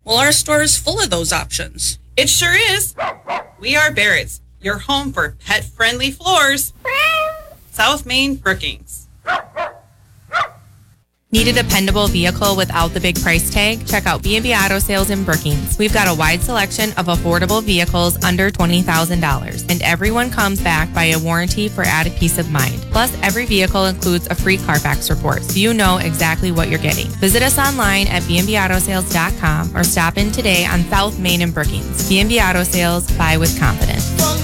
Well, our store is full of those options. It sure is. We are Barrett's, your home for pet-friendly floors. South Main Brookings. Need a dependable vehicle without the big price tag? Check out B&B Auto Sales in Brookings. We've got a wide selection of affordable vehicles under $20,000, and everyone comes back by a warranty for added peace of mind. Plus, every vehicle includes a free Carfax report, so you know exactly what you're getting. Visit us online at bnbautosales.com or stop in today on South Main in Brookings. B&B Auto Sales, buy with confidence.